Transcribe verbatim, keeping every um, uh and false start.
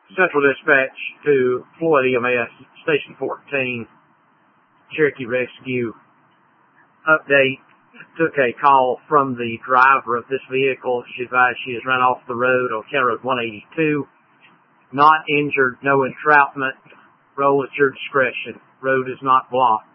Central Dispatch to Floyd E M S, Station fourteen, Cherokee Rescue. Update, took a call from the driver of this vehicle. She advised she has run off the road on County Road one eighty-two. Not injured, no entrapment. Roll at your discretion. Road is not blocked.